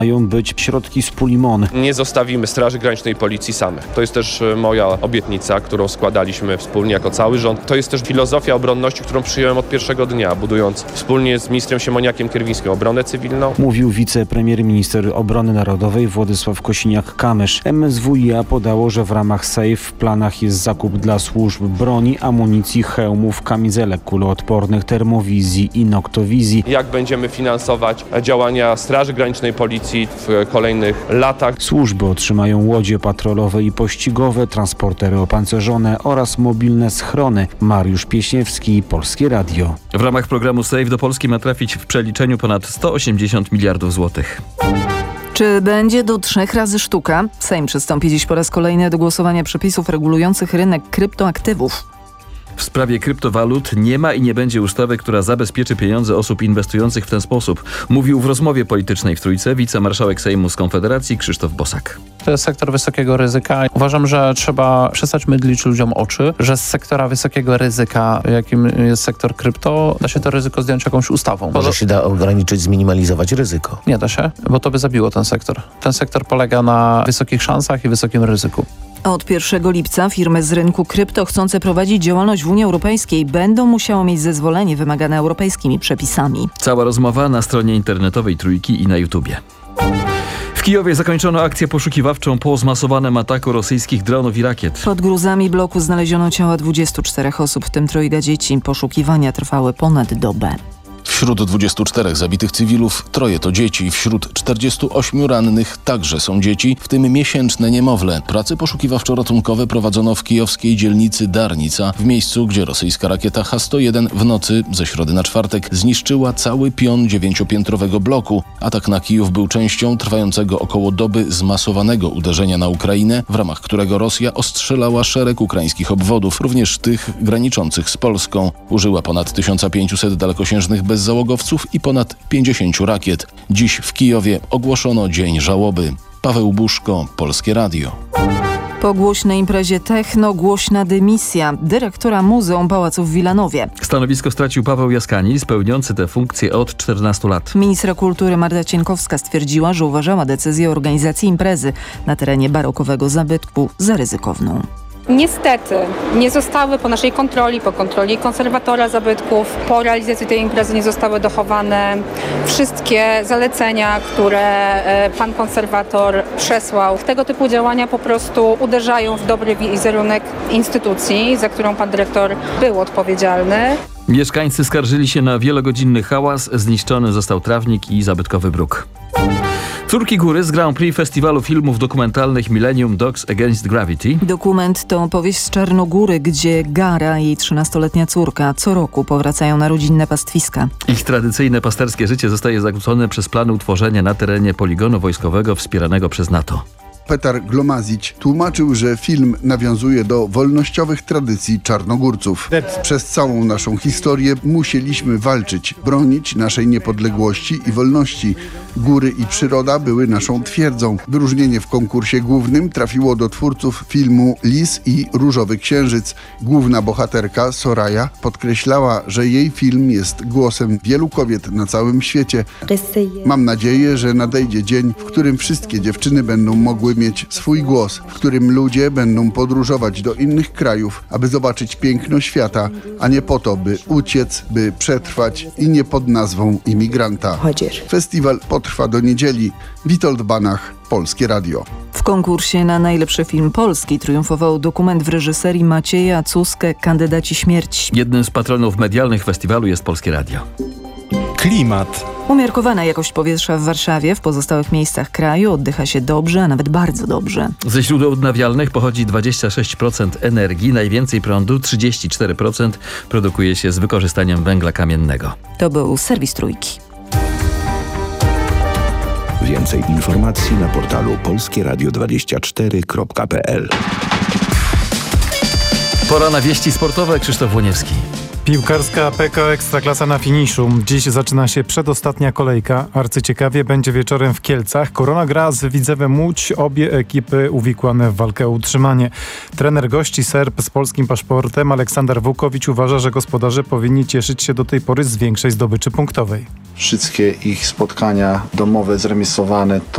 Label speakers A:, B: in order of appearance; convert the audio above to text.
A: Mają być środki z puli MON.
B: Nie zostawimy Straży Granicznej i Policji samych. To jest też moja obietnica, którą składaliśmy wspólnie jako cały rząd. To jest też filozofia obronności, którą przyjąłem od pierwszego dnia, budując wspólnie z ministrem Siemoniakiem Kierwińskim obronę cywilną.
A: Mówił wicepremier minister obrony narodowej Władysław Kosiniak-Kamysz. MSWiA podało, że w ramach SAFE w planach jest zakup dla służb broni, amunicji, hełmów, kamizelek kuloodpornych, termowizji i noktowizji.
B: Jak będziemy finansować działania Straży Granicznej i Policji w kolejnych latach?
A: Służby otrzymają łodzie patrolowe i pościgowe, transportery opancerzone oraz mobilne schrony. Mariusz Pieśniewski, Polskie Radio.
C: W ramach programu SAFE do Polski ma trafić w przeliczeniu ponad 180 miliardów złotych.
D: Czy będzie do 3 razy sztuka? Sejm przystąpi dziś po raz kolejny do głosowania przepisów regulujących rynek kryptoaktywów.
C: W sprawie kryptowalut nie ma i nie będzie ustawy, która zabezpieczy pieniądze osób inwestujących w ten sposób. Mówił w rozmowie politycznej w Trójce wicemarszałek Sejmu z Konfederacji Krzysztof Bosak.
E: To jest sektor wysokiego ryzyka. Uważam, że trzeba przestać mydlić ludziom oczy, że z sektora wysokiego ryzyka, jakim jest sektor krypto, da się to ryzyko zdjąć jakąś ustawą.
F: Może się da ograniczyć, zminimalizować ryzyko?
E: Nie da się, bo to by zabiło ten sektor. Ten sektor polega na wysokich szansach i wysokim ryzyku.
D: Od 1 lipca firmy z rynku krypto chcące prowadzić działalność w Unii Europejskiej będą musiały mieć zezwolenie wymagane europejskimi przepisami.
C: Cała rozmowa na stronie internetowej Trójki i na YouTubie. W Kijowie zakończono akcję poszukiwawczą po zmasowanym ataku rosyjskich dronów i rakiet.
D: Pod gruzami bloku znaleziono ciała 24 osób, w tym 3 dzieci. Poszukiwania trwały ponad dobę.
G: Wśród 24 zabitych cywilów 3 to dzieci. Wśród 48 rannych także są dzieci, w tym miesięczne niemowlę. Prace poszukiwawczo-ratunkowe prowadzono w kijowskiej dzielnicy Darnica, w miejscu, gdzie rosyjska rakieta H-101 w nocy ze środy na czwartek zniszczyła cały pion 9-piętrowego bloku. Atak na Kijów był częścią trwającego około doby zmasowanego uderzenia na Ukrainę, w ramach którego Rosja ostrzelała szereg ukraińskich obwodów, również tych graniczących z Polską. Użyła ponad 1500 dalekosiężnych bezzałogowców i ponad 50 rakiet. Dziś w Kijowie ogłoszono dzień żałoby. Paweł Buszko, Polskie Radio.
D: Po głośnej imprezie techno głośna dymisja dyrektora Muzeum Pałacu w Wilanowie.
C: Stanowisko stracił Paweł Jaskanis, pełniący tę funkcję od 14 lat.
D: Ministra kultury Marta Cienkowska stwierdziła, że uważała decyzję o organizacji imprezy na terenie barokowego zabytku za ryzykowną.
H: Niestety nie zostały po naszej kontroli, po kontroli konserwatora zabytków, po realizacji tej imprezy nie zostały dochowane wszystkie zalecenia, które pan konserwator przesłał. Tego typu działania po prostu uderzają w dobry wizerunek instytucji, za którą pan dyrektor był odpowiedzialny.
C: Mieszkańcy skarżyli się na wielogodzinny hałas, zniszczony został trawnik i zabytkowy bruk. Córki góry z Grand Prix Festiwalu Filmów Dokumentalnych Millennium Dogs Against Gravity.
D: Dokument to opowieść z Czarnogóry, gdzie Gara i jej 13-letnia córka co roku powracają na rodzinne pastwiska.
C: Ich tradycyjne pasterskie życie zostaje zakłócone przez plany utworzenia na terenie poligonu wojskowego wspieranego przez NATO.
I: Petar Glomazić tłumaczył, że film nawiązuje do wolnościowych tradycji Czarnogórców. Przez całą naszą historię musieliśmy walczyć, bronić naszej niepodległości i wolności. Góry i przyroda były naszą twierdzą. Wyróżnienie w konkursie głównym trafiło do twórców filmu Lis i Różowy Księżyc. Główna bohaterka, Soraya, podkreślała, że jej film jest głosem wielu kobiet na całym świecie. Mam nadzieję, że nadejdzie dzień, w którym wszystkie dziewczyny będą mogły mieć swój głos, w którym ludzie będą podróżować do innych krajów, aby zobaczyć piękno świata, a nie po to, by uciec, by przetrwać i nie pod nazwą imigranta. Festiwal potrwa do niedzieli. Witold Banach, Polskie Radio.
D: W konkursie na najlepszy film polski triumfował dokument w reżyserii Macieja Cuskę Kandydaci śmierci.
C: Jednym z patronów medialnych festiwalu jest Polskie Radio.
J: Klimat.
D: Umiarkowana jakość powietrza w Warszawie, w pozostałych miejscach kraju oddycha się dobrze, a nawet bardzo dobrze.
C: Ze źródeł odnawialnych pochodzi 26% energii, najwięcej prądu, 34% produkuje się z wykorzystaniem węgla kamiennego.
D: To był serwis Trójki.
K: Więcej informacji na portalu polskieradio24.pl.
C: Pora na wieści sportowe. Krzysztof Łoniewski.
J: Piłkarska PKO Ekstraklasa na finiszu. Dziś zaczyna się przedostatnia kolejka. Arcyciekawie będzie wieczorem w Kielcach. Korona gra z Widzewem Łódź. Obie ekipy uwikłane w walkę o utrzymanie. Trener gości, Serb z polskim paszportem Aleksander Włukowicz uważa, że gospodarze powinni cieszyć się do tej pory z większej zdobyczy punktowej.
L: Wszystkie ich spotkania domowe zremisowane